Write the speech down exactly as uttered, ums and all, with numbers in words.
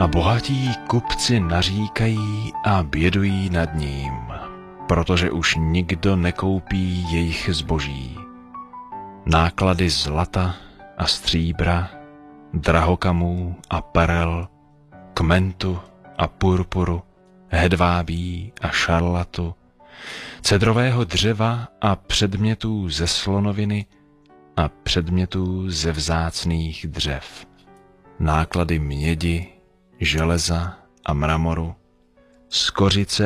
A bohatí kupci naříkají a bědují nad ním, protože už nikdo nekoupí jejich zboží. Náklady zlata a stříbra, drahokamů a perel, kmentu a purpuru, hedvábí a šarlatu, cedrového dřeva a předmětů ze slonoviny a předmětů ze vzácných dřev, náklady mědi, železa a mramoru, skořice